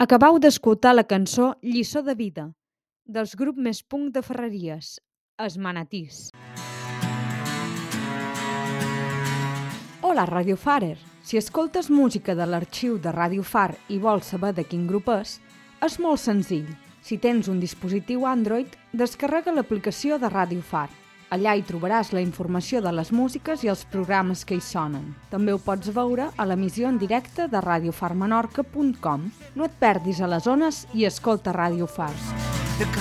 Acabau d'escoltar la cançó Lliçó de vida, dels grup més punk de Ferreries, Els Manatís. Hola, Radio Farer! Si escoltes música de l'arxiu de Radio Far i vols saber de quin grup és molt senzill. Si tens un dispositiu Android, descarrega l'aplicació de Radio Far. Allà hi trobaràs la informació de les músiques i els programes que hi sonen. També ho pots veure a l'emissió en directe de radiofarmenorca.com. No et perdis a les ones i escolta Radio Fars.